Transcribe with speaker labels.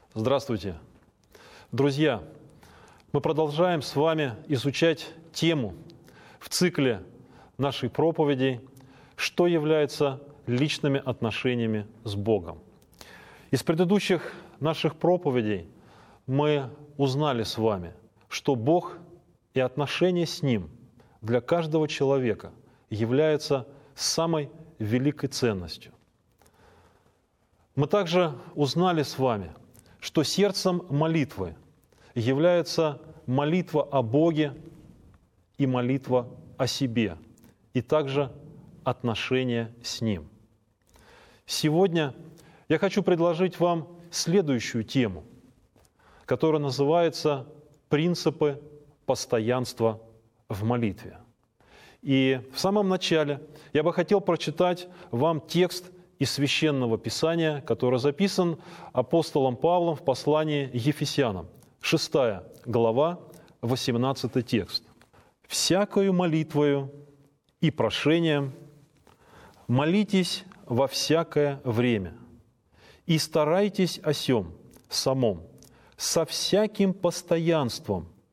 Speaker 1: Здравствуйте! Друзья, мы продолжаем с вами изучать тему в цикле нашей проповеди «Что является личными отношениями с Богом?». Из предыдущих наших проповедей мы узнали с вами, что Бог и отношения с Ним для каждого человека являются самой великой ценностью. Мы также узнали с вами, что сердцем молитвы является молитва о Боге и молитва о себе, и также отношения с Ним. Сегодня я хочу предложить вам следующую тему, которая называется «Принципы постоянства в молитве». И в самом начале я бы хотел прочитать вам текст из Священного Писания, который записан апостолом Павлом в послании Ефесянам, 6 глава, 18 текст. «Всякою молитвою и прошением молитесь во всякое время, и старайтесь о сем самом со всяким постоянством